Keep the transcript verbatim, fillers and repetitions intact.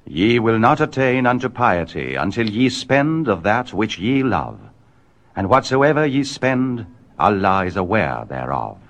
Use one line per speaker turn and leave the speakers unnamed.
Ye will not attain unto piety until ye spend of that which ye love. And whatsoever ye spend, Allah is aware thereof.